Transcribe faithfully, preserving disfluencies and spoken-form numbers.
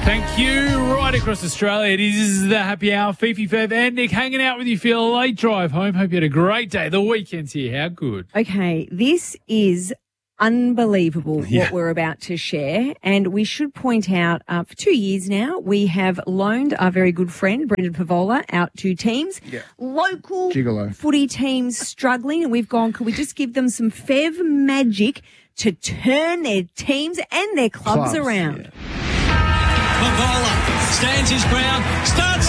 Thank you. Right across Australia, it is the happy hour. Fifi, Fev and Nick hanging out with you for your late drive home. Hope you had a great day. The weekend's here. How good? Okay, this is unbelievable Yeah. what we're about to share. And we should point out, uh, for two years now, we have loaned our very good friend, Brendan Pavola, out to teams. Yeah. Local Gigolo. footy teams struggling. And we've gone, could we just give them some Fev magic to turn their teams and their clubs, Clubs, around? yeah. Pavola stands his ground, starts